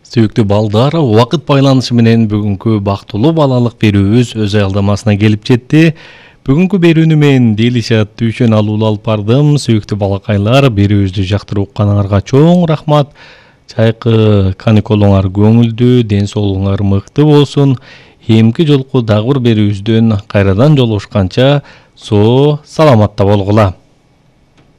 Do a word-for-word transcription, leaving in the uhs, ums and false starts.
Сүйүктүү балдар, убакыт байланышы менен бүгүнкү бактылуу балалык берүүбүз өз аялдамасына келип жетти. Бүгүнкү берүүнү мен Делишат Түйшөн алуулу алып бардым. Сүйүктүү балакайлар, берүүбүздү жактырып укканыңарга чоң рахмат. Чайкы каникулуңар көңүлдүү, ден соолугуңар мыкты болсун. Эмки жолку дагы бир берүүбүздөн кайрадан жолугушканча соо саламатта болгула.